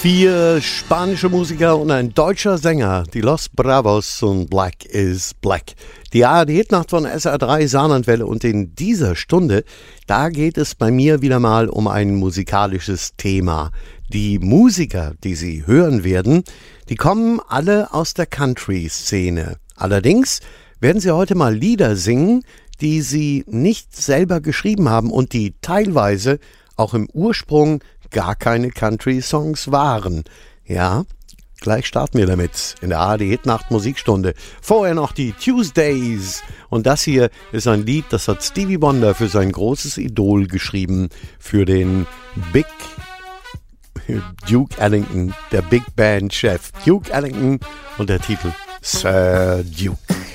4 spanische Musiker und ein deutscher Sänger, die Los Bravos und Black is Black. Die ARD-Hitnacht von SR3 Saarlandwelle und in dieser Stunde, da geht es bei mir wieder mal um ein musikalisches Thema. Die Musiker, die Sie hören werden, die kommen alle aus der Country-Szene. Allerdings werden Sie heute mal Lieder singen, die Sie nicht selber geschrieben haben und die teilweise auch im Ursprung gar keine Country-Songs waren. Ja, gleich starten wir damit in der ARD-Hitnacht Musikstunde. Vorher noch die Tuesdays. Und das hier ist ein Lied, das hat Stevie Wonder für sein großes Idol geschrieben, für den Big Duke Ellington, der Big Band-Chef Duke Ellington und der Titel Sir Duke.